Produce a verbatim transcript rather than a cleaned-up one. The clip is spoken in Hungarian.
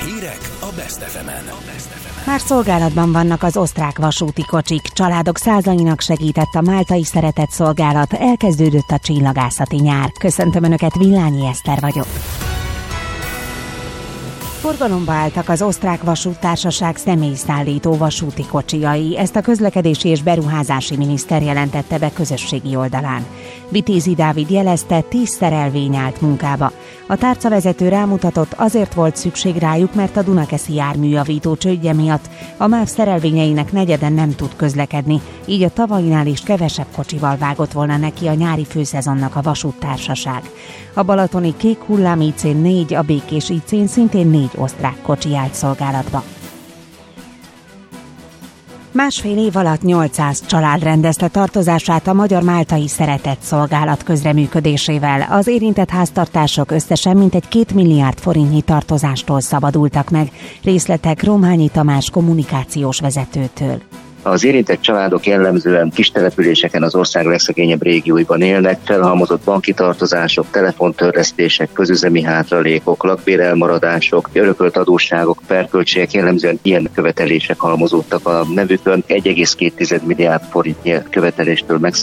Hírek a Best ef emen. Már szolgálatban vannak az osztrák vasúti kocsik. Családok százainak segített a máltai szeretetszolgálat, elkezdődött a csillagászati nyár. Köszöntöm Önöket, Villányi Eszter vagyok. Forgalomba álltak az osztrák vasúttársaság személyszállító vasúti kocsijai. Ezt a közlekedési és beruházási miniszter jelentette be közösségi oldalán. Vitézi Dávid jelezte, tízszer elvényált munkába. A tárcavezető rámutatott, azért volt szükség rájuk, mert a Dunakeszi járműjavító csődje miatt a MÁV szerelvényeinek negyeden nem tud közlekedni, így a tavalyinál is kevesebb kocsival vágott volna neki a nyári főszezonnak a vasúttársaság. A balatoni Kék Hullám í cén négy, a Békés í cén szintén négy osztrák kocsi állt szolgálatba. Másfél év alatt nyolcszáz család rendezte tartozását a Magyar Máltai Szeretetszolgálat közreműködésével. Az érintett háztartások összesen mintegy két milliárd forintnyi tartozástól szabadultak meg. Részletek Romhányi Tamás kommunikációs vezetőtől. Az érintett családok jellemzően kis településeken az ország legszegényebb régióiban élnek, felhalmozott banki tartozások, telefontörlesztések, közüzemi hátralékok, lakbérelmaradások, örökölt adósságok, perköltségek, jellemzően ilyen követelések halmozódtak a nevükön. egy egész két milliárd forintnyi követeléstől meg